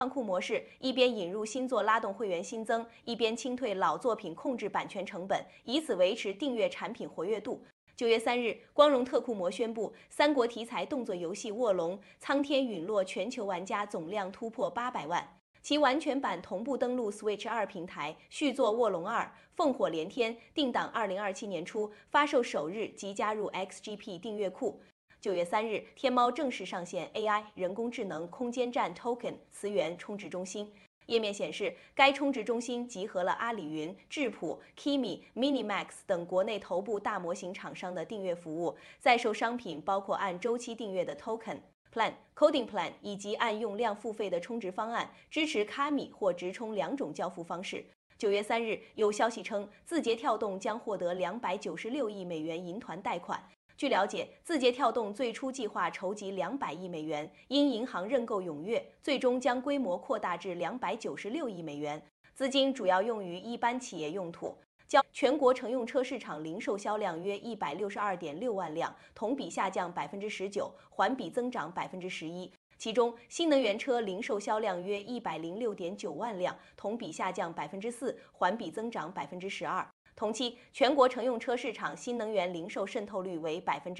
换库模式，一边引入新作拉动会员新增，一边清退老作品控制版权成本，以此维持订阅产品活跃度。9月3日，光荣特库摩宣布，三国题材动作游戏《卧龙：苍天陨落》全球玩家总量突破800万，其完全版同步登陆 Switch 2平台，续作《卧龙2》烽火连天，定档2027年初，发售首日即加入 XGP 订阅库。9月3日，天猫正式上线 AI 人工智能空间站 Token 词源充值中心。页面显示，该充值中心集合了阿里云、智谱、Kimi、Minimax 等国内头部大模型厂商的订阅服务，在售商品包括按周期订阅的 Token、Plan、Coding Plan 以及按用量付费的充值方案，支持卡米或直充两种交付方式。9月3日，有消息称，字节跳动将获得296亿美元银团贷款。据了解，字节跳动最初计划筹集200亿美元，因银行认购踊跃，最终将规模扩大至296亿美元，资金主要用于一般企业用途。全国乘用车市场零售销量约162.6万辆，同比下降19%，环比增长11%。其中，新能源车零售销量约106.9万辆，同比下降4%，环比增长12%。同期，全国乘用车市场新能源零售渗透率为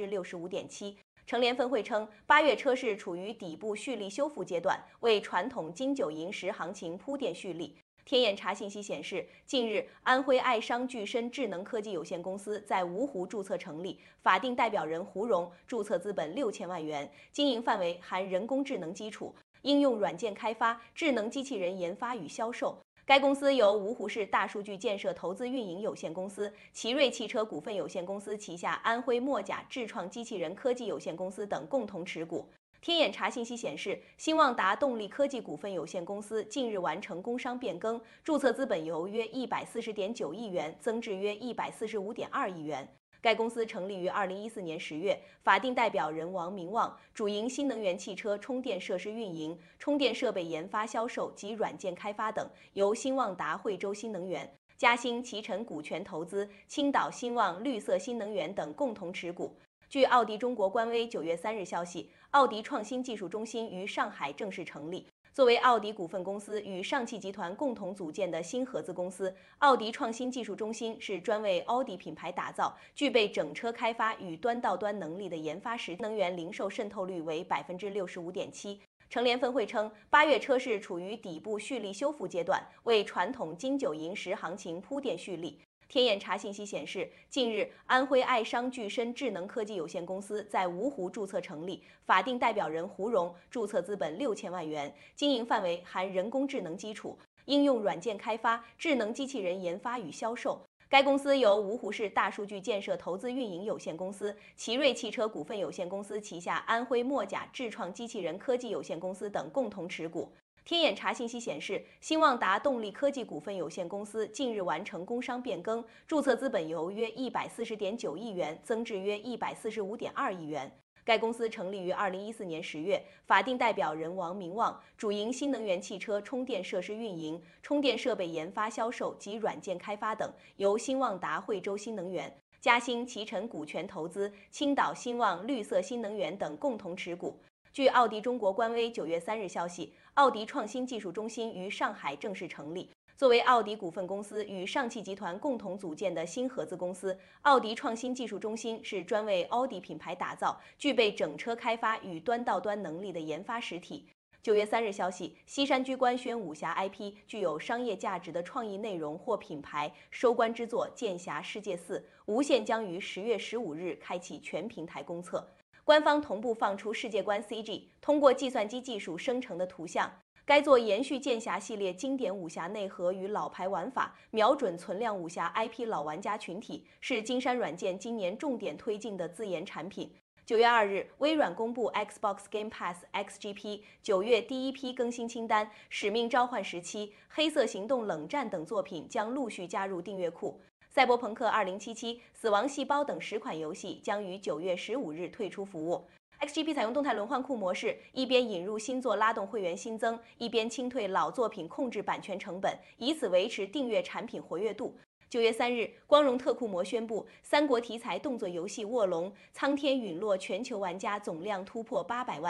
65.7%。乘联分会称，8月车市处于底部蓄力修复阶段，为传统金九银十行情铺垫蓄力。天眼查信息显示，近日安徽爱商聚深智能科技有限公司在芜湖注册成立，法定代表人胡荣，注册资本6000万元，经营范围含人工智能基础、应用软件开发、智能机器人研发与销售。该公司由芜湖市大数据建设投资运营有限公司、奇瑞汽车股份有限公司旗下安徽墨甲智创机器人科技有限公司等共同持股。天眼查信息显示，兴旺达动力科技股份有限公司近日完成工商变更，注册资本由约140.9亿元增至约145.2亿元。该公司成立于2014年10月，法定代表人王明旺，主营新能源汽车充电设施运营、充电设备研发销售及软件开发等，由兴旺达惠州新能源、嘉兴集成股权投资、青岛兴旺绿色新能源等共同持股。据奥迪中国官微9月3日消息，奥迪创新技术中心于上海正式成立。作为奥迪股份公司与上汽集团共同组建的新合资公司，奥迪创新技术中心是专为奥迪品牌打造、具备整车开发与端到端能力的研发实体。能源零售渗透率为65.7%。乘联分会称，8月车市处于底部蓄力修复阶段，为传统金九银十行情铺垫蓄力。天眼查信息显示，近日安徽爱商聚深智能科技有限公司在芜湖注册成立，法定代表人胡荣，注册资本6000万元，经营范围含人工智能基础、应用软件开发、智能机器人研发与销售。该公司由芜湖市大数据建设投资运营有限公司、奇瑞汽车股份有限公司旗下安徽墨甲智创机器人科技有限公司等共同持股。天眼查信息显示，兴旺达动力科技股份有限公司近日完成工商变更，注册资本由约140.9亿元增至约145.2亿元。该公司成立于2014年10月，法定代表人王明旺，主营新能源汽车充电设施运营、充电设备研发销售及软件开发等，由兴旺达惠州新能源、嘉兴集成股权投资、青岛兴旺绿色新能源等共同持股。据奥迪中国官微9月3日消息，奥迪创新技术中心于上海正式成立。作为奥迪股份公司与上汽集团共同组建的新合资公司，奥迪创新技术中心是专为奥迪品牌打造、具备整车开发与端到端能力的研发实体。9月3日消息，西山居官宣武侠 IP 具有商业价值的创意内容或品牌收官之作《剑侠世界4》，无限将于10月15日开启全平台公测。官方同步放出世界观 CG， 通过计算机技术生成的图像。该作延续剑侠系列经典武侠内核与老牌玩法，瞄准存量武侠 IP 老玩家群体，是金山软件今年重点推进的自研产品。9月2日，微软公布 Xbox Game Pass XGP 9月第一批更新清单，《使命召唤17》、《黑色行动：冷战》等作品将陆续加入订阅库。赛博朋克2077、死亡细胞等10款游戏将于9月15日退出服务。XGP 采用动态轮换库模式，一边引入新作拉动会员新增，一边清退老作品控制版权成本，以此维持订阅产品活跃度。9月3日，光荣特库摩宣布，三国题材动作游戏《卧龙：苍天陨落》全球玩家总量突破800万，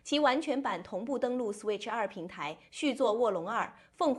其完全版同步登陆 Switch 2平台，续作《卧龙2》，凤